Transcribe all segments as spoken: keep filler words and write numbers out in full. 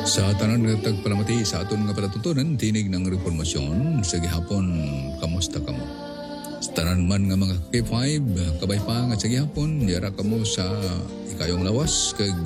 Sa tanan nga tagpalamati sa aton nga palatutunan, tinig ng reformasyon, sa gihapon, kamusta kamo? Sa tanan man nga mga K five, kabay pa nga sa gihapon, yara kamo sa ikayong lawas, kag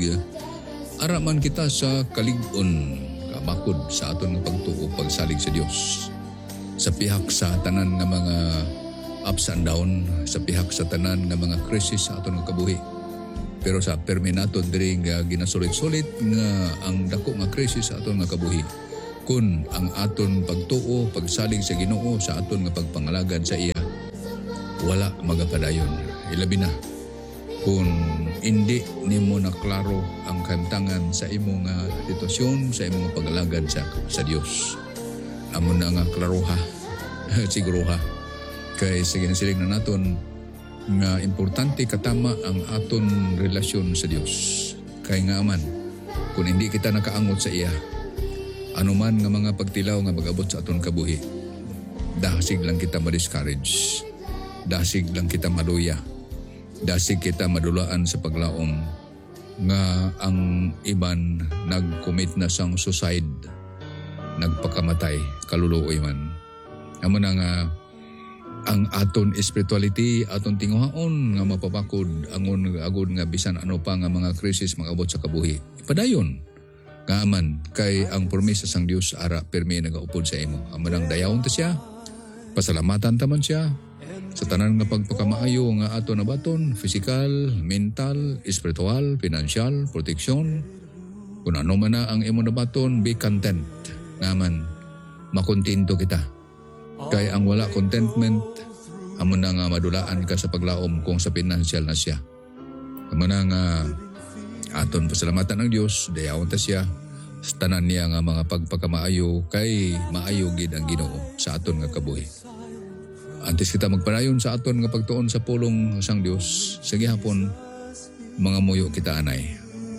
ara man kita sa kalig-on, kabakod sa aton nga pagtuo, pagsalig sa Dios. Sa pihak sa tanan nga mga ups and down, sa pihak sa tanan nga mga krisis sa aton nga kabuhi. Pero sa perminato diri nga ginasulit-sulit nga ang dako nga krisis sa aton nga kabuhi. Kun ang aton pagtuo, pagsalig sa Ginoo sa aton nga pagpangalagad sa iya, wala magapadayon. Ilabi na kung hindi nimo na klaro ang kahimtangan sa imo nga sitwasyon, sa imo nga pagalagad sa sa Dios. Amon na nga klaroha, siguro ha. Kay sige na siling na naton nga importante katama ang aton relasyon sa Dios. Kay nga man, kung hindi kita nakaangot sa iya, anuman nga mga pagtilaw nga mag-abot sa aton kabuhi, dasig lang kita ma-discourage, dasig lang kita maluya, dasig kita madulaan sa paglaom nga ang iban nag-commit na sang suicide, nagpakamatay, kaluluoy man. Amo na nga ang aton spirituality, aton tinguhaon nga mapapakod angon agud nga bisan ano pa nga mga krisis mag-abot sa kabuhi. Ipadayon nga aman kay ang promesa sang Dios ara permi nagaupod sa imo. Amanang dayawon ta siya, pasalamatan ta man siya sa tanan nga pagpakamaayo nga aton nabaton, physical, mental, spiritual, financial, protection. Kung ano man na ang imo nabaton, be content. Nga man makontento kita. Kay ang wala contentment, amo na nga madulaan ka sa paglaom kung sa financial na siya. Amo na nga aton pasalamatan ng Dios, dayawon ta siya sa tanan niya nga mga pagpakamaayo kay maayo gid ang Ginoo sa aton nga kabuhi. Antes kita magpadayon sa aton nga pagtuon sa pulong sang Dios, sa gihapon mga muyo kita anay.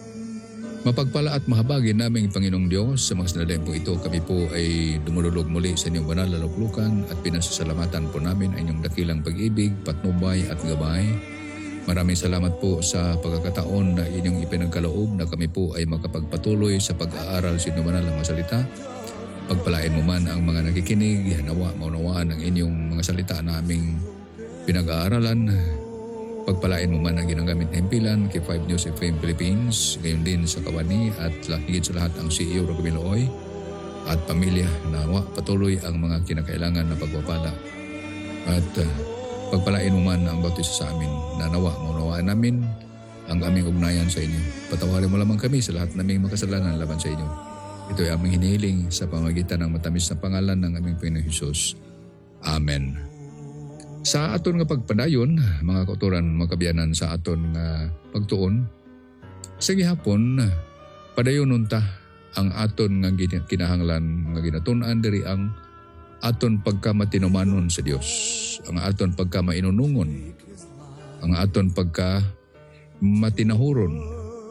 Mapagpala at mahabagin naming Panginoong Diyos sa mga sanadaling po ito. Kami po ay dumululog muli sa inyong banal na luklukan at pinasasalamatan po namin ang inyong dakilang pag-ibig, patnubay at gabay. Maraming salamat po sa pagkakataon na inyong ipinagkaloob na kami po ay makapagpatuloy sa pag-aaral sa inyong banal na mga salita. Pagpalain mo man ang mga nakikinig, nawa maunawaan ang inyong mga salita na aming pinag-aaralan. Pagpalain mo man ang ginagamit na himpilan kay five News F M Philippines, gayon din sa kawani at higit sa lahat ang C E O Roque Miloy at pamilya na patuloy ang mga kinakailangan na pagpapala. At uh, pagpalain mo man ang bautisa sa amin na nawa maunawaan namin ang aming ugnayan sa inyo. Patawarin mo lamang kami sa lahat naming makasalanan laban sa inyo. Ito ay aming hinihiling sa pamagitan ng matamis na pangalan ng aming Panginoong Hesus. Amen. Sa aton nga pagpadayon, mga kauturan, mga kabiyanan sa aton nga pagtuon, sa gihapon, padayon ta ang aton nga kinahanglan nga ginatun-an diri ang aton pagkamatinumanon sa Dios, ang aton pagkamainunungon, ang aton pagka matinahuron,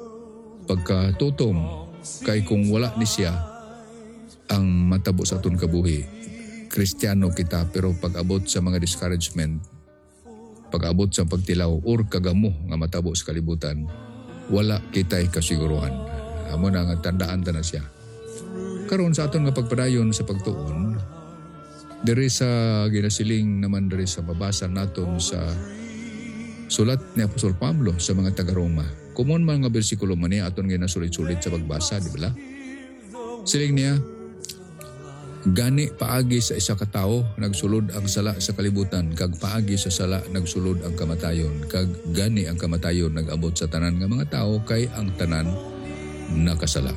pagkatutom, kay kung wala ni siya ang matabo sa aton kabuhi. Kristiyano kita pero pag-abot sa mga discouragement, pag-abot sa pagtilaw or kagamo nga matabo sa kalibutan, wala kita'y kasiguruhan. Amo na nga tandaan ta na siya. Karon sa aton nga pagpadayon sa pagtuon, diri sa ginasiling naman diri sa mabasa naton sa sulat ni Apostol Pablo sa mga taga-Roma. Kumon man nga bersikulo man niya aton ginasulit-sulit sa pagbasa, di ba? Siling niya, gani paagi sa isa ka tawo nagsulod ang sala sa kalibutan, kag paagi sa sala nagsulod ang kamatayon, kag gani ang kamatayon nag-abot sa tanan nga mga tao kay ang tanan nakasala.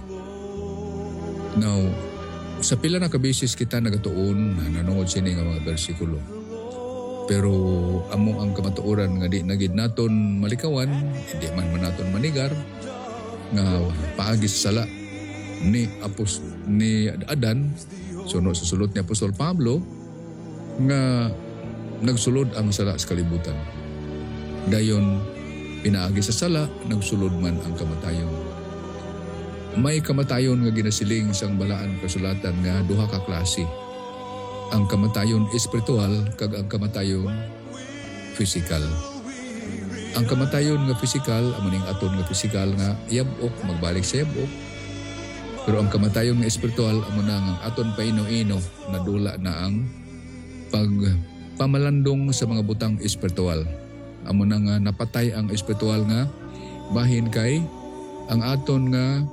Now, sa pila na kabisis kita nagatuon nanood sini nga mga bersikulo. Pero amo ang kamatuoran nga di nagid naton malikawan, hindi man man naton manigar nga paagi sa sala ni Apos ni Adan. Suno sa sulot ni Apostol Pablo nga nagsulod ang sala sa kalibutan. Dayon pinaagi sa sala, nagsulod man ang kamatayon. May kamatayon nga ginasiling sang balaan kasulatan nga duha ka klase. Ang kamatayon espiritual kag ang kamatayon physical. Ang kamatayon nga physical, amo ning aton nga physical nga yabok, magbalik sa yabok. Pero ang kamatayon nga espiritual amo na ang aton paino-ino nadula na ang pag pamalandong sa mga butang espiritual. Amo na nga napatay ang espiritual nga bahin kay ang aton nga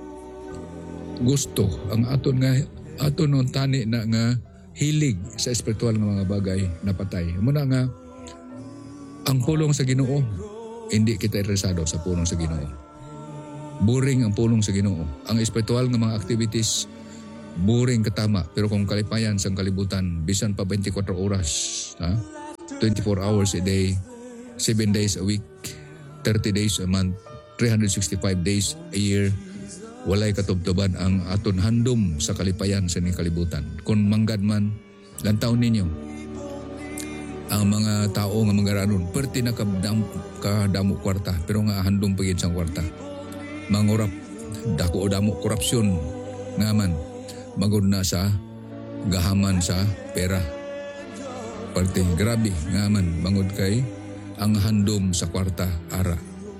gusto, ang aton nga aton non tani na nga hilig sa espiritual nga mga bagay napatay. Amo na nga ang pulong sa Ginoo, hindi kita interesado sa pulong sa Ginoo. Boring ang pulong sa Ginoo. Ang espiritual nga mga activities, boring katama. Pero kung kalipayan sa kalibutan, bisan pa twenty-four oras, ha? twenty-four hours a day, seven days a week, thirty days a month, three hundred sixty-five days a year, walay katubtuban ang aton handom sa kalipayan sa ning kalibutan. Kung manggad man, lantaw ninyo, ang mga tao nga mangaranon, perti na kadamo, kadamo kwarta, pero nga handom pagid sang kwarta. Mangurap, dako o damo korupsyon nga man, magod na sa gahaman sa pera. Parte, grabe nga man, mangod kay ang handom sa kwarta ara.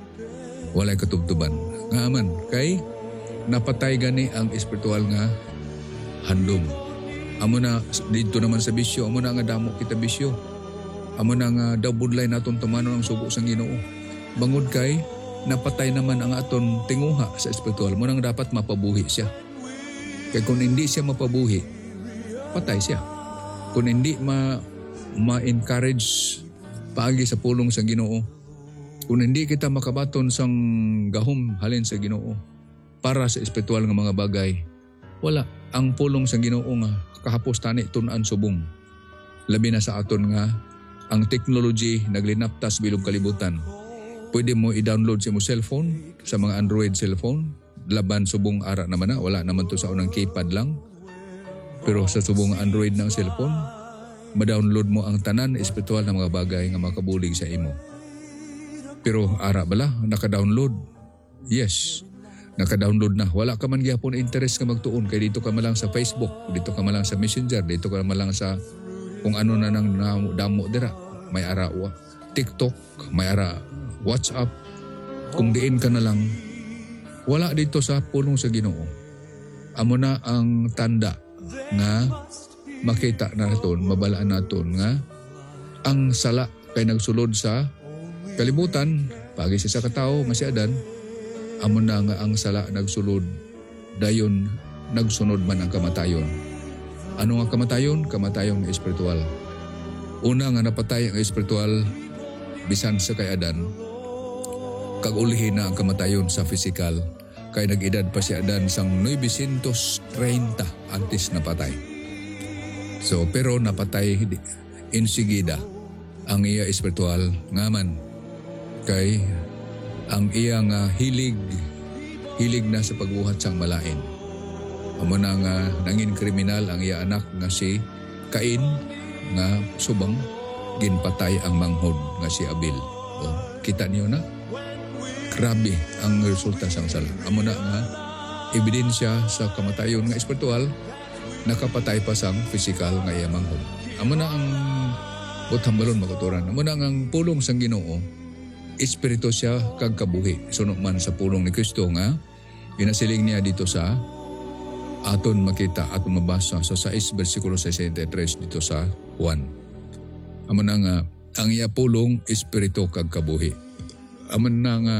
Walay katubtuban. Nga man, kay napatay gani ang espiritual nga handom. Amo na, dito naman sa bisyo, amo na nga damo kita bisyo. Amo na nga daw budlay naton tumanon ang sugo sang Ginoo. Bangod kay napatay naman ang aton tinguha sa espiritual mo nang dapat mapabuhi siya. Kaya kung hindi siya mapabuhi, patay siya. Kung hindi ma ma-encourage paagi sa pulong sa Ginoo, kung hindi kita makabaton sang gahom halin sa Ginoo para sa espiritual nga mga bagay, wala. Ang pulong sa Ginoo nga kahapos tani tun-an subong. Labi na sa aton nga ang technology naglinaptas bilog kalibutan. Pwede mo i-download sa mo cellphone, sa mga Android cellphone. Laban subong ara naman na. Wala naman to sa unang keypad lang. Pero sa subong Android ng cellphone, ma-download mo ang tanan espiritual na mga bagay nga makabulig sa imo. Pero ara bala, naka-download. Yes, naka-download na. Wala ka man gyapon interest ka magtuon. Kaya dito ka malang sa Facebook, dito ka malang sa Messenger, dito ka malang sa kung ano na nang damo dira. May ara wa. TikTok, may ara WhatsApp, kung diin ka na lang, wala dito sa pulong sa Ginoo. Amo na ang tanda nga makita na naton, mabalaan naton nga ang sala kay nagsulod sa kalibutan, pagi siya sa katao nga si Adan, amo na nga ang sala nagsulod, dayon nagsunod man ang kamatayon. Ano nga kamatayon? Kamatayon nga espiritual. Una nga napatay ang espiritual, bisan sa kay Adan, kag-ulihin na ang kamatayon sa physical, kay nag-edad pa si Adan sang nine thirty antes napatay. So, pero napatay insigida ang iya espiritual ngaman, kay ang iya nga hilig, hilig na sa pagbuhat sang malain. Amo na nga nangin kriminal ang iya anak nga si Cain, nga subang ginpatay ang manghod nga si Abel. O, kita niyo na? Grabe ang resulta sang sala. Amo na nga ebidensya sa kamatayon nga espiritual, nakapatay pa sang physical nga iya manghod. Amo na ang uthambalon makuturan. Amo na ang pulong sang Ginoo, espiritu siya kag kabuhi. Suno man sa pulong ni Kristo nga ginasiling niya dito sa aton makita, aton mabasa sa sais bersikulo sesenta y tres dito sa Juan. Amo na nga ang iya pulong espiritu kag kabuhi. Amo na nga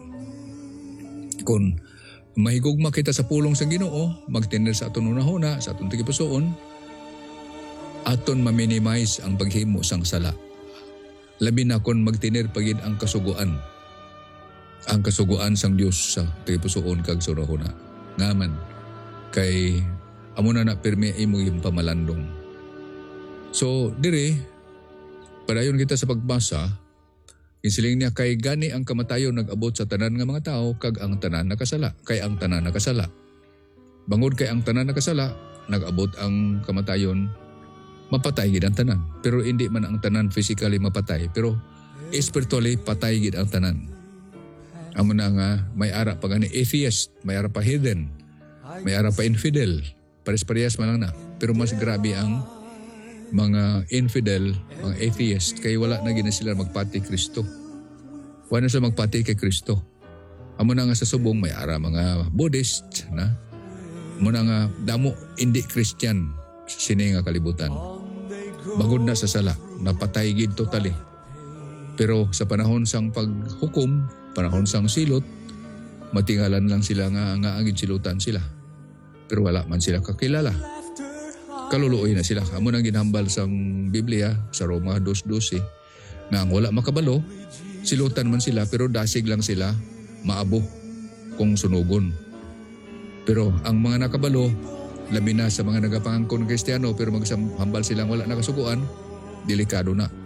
kung mahigugma kita sa pulong sa Ginoo, magtender sa aton unahuna, sa aton tigipusoon, aton ma-minimize ang paghimo sang sala. Labi na kung magtiner pagid ang kasuguan. Ang kasuguan sang Dios sa tigipusoon kag sa unahuna. Ngaman kay amo na na pirmi imo yung pamalandong. So dire padayon kita sa pagbasa, kinsiling niya kay gani ang kamatayon nag-abot sa tanan nga mga tao kag ang tanan nakasala. Kay ang tanan nakasala. Bangod kay ang tanan nakasala, nag-abot ang kamatayon, mapatay gid ang tanan. Pero hindi man ang tanan physically mapatay, pero spiritually patay gid ang tanan. Amo na nga may ara pa gani atheist, may ara pa heathen, may ara pa infidel. Pares-parehas man lang na. Pero mas grabe ang mga infidel, mga atheist, kay wala na gina sila magpati Kristo. Wala na sila magpati kay Kristo. Amo na nga sa subong may ara mga Buddhist na Muna nga, damo, hindi Christian, sini nga kalibutan. Bagod na sa sala, napatay gid totally. Pero sa panahon sang paghukom, panahon sang silot, matingalan lang sila nga nga agid silutan sila. Pero wala man sila kakilala. Kaluluoy na sila. Amo nang ginhambal sang Biblia sa Roma two twelve nga ang wala makabalo, silutan man sila pero dasig lang sila, maabo kung sunugon. Pero ang mga nakabalo, labi na sa mga nagapangangkon Kristiyano pero maghambal silang wala nakasuguan, delikado na.